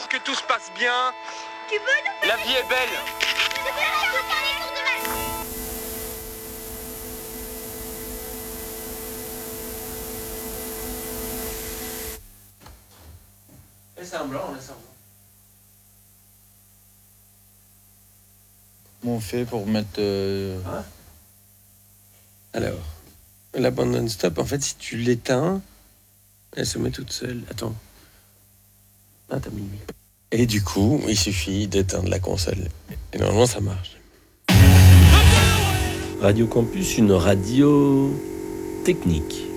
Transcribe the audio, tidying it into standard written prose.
que tout se passe bien. Tu veux nous La vie est belle. Laisse un blanc, laisse un blanc. Comment on fait pour mettre... Alors, la bande non-stop, en fait, si tu l'éteins, elle se met toute seule. Attends. Ah, t'as mis. Et du coup, il suffit d'éteindre la console. Et normalement, ça marche. Radio Campus, une radio technique.